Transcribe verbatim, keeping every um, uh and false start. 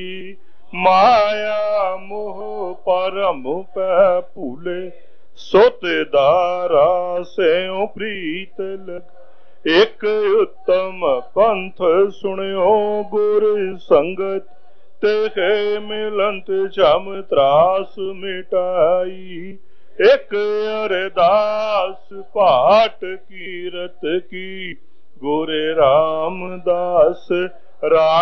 माया मोह परम पै भूले, सुत दारा स्यों प्रीत लग। एक उत्तम पंथ सुनियो गुर संगत, तेहे मिलंत जम त्रास मिटाई। एक अरदास पाठ कीरत की, गुर रामदास रा